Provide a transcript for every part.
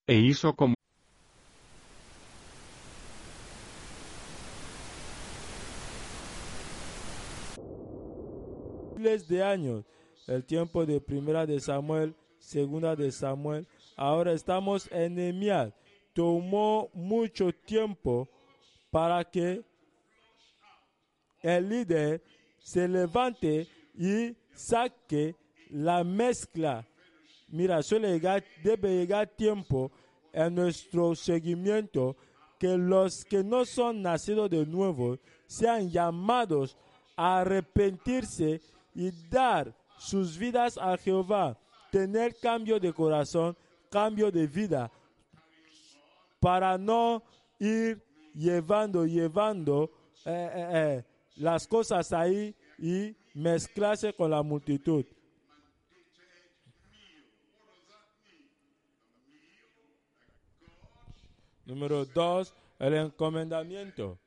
e hizo como miles de años, el tiempo de Primera de Samuel, Segunda de Samuel. Ahora estamos en Nehemías. Tomó mucho tiempo para que el líder se levante y saque la mezcla. Mira, debe llegar tiempo en nuestro seguimiento que los que no son nacidos de nuevo sean llamados a arrepentirse y dar sus vidas a Jehová, tener cambio de corazón, cambio de vida, para no ir llevando las cosas ahí y mezclarse con la multitud. Número 2, el encomendamiento.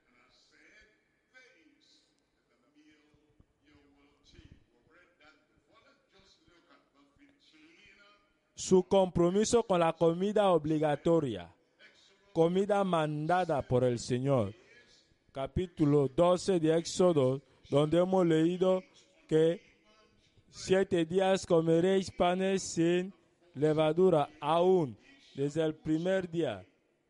Su compromiso con la comida obligatoria, comida mandada por el Señor. Capítulo 12 de Éxodo, donde hemos leído que 7 días comeréis panes sin levadura, aún desde el primer día.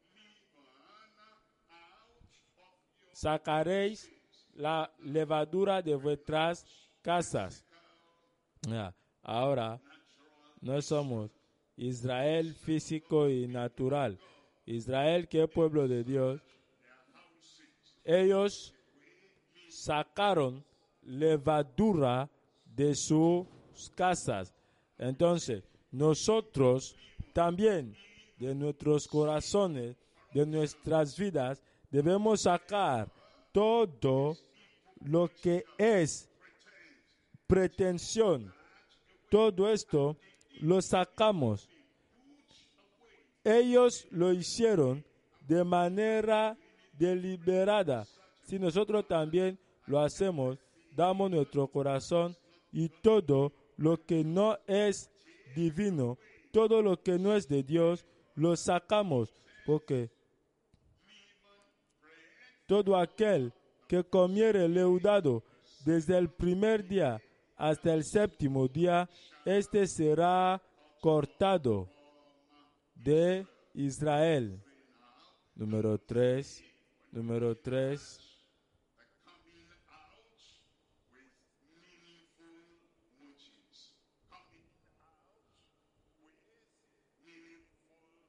Sacaréis la levadura de vuestras casas. Ahora, no somos Israel físico y natural. Israel, que es pueblo de Dios, ellos sacaron levadura de sus casas. Entonces, nosotros también, de nuestros corazones, de nuestras vidas, debemos sacar todo lo que es pretensión. Todo esto lo sacamos. Ellos lo hicieron de manera deliberada. Si nosotros también lo hacemos, damos nuestro corazón y todo lo que no es divino, todo lo que no es de Dios, lo sacamos, porque todo aquel que comiere leudado desde el primer día hasta el séptimo día, este será cortado de Israel. Número 3.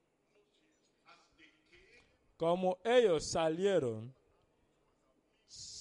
Como ellos salieron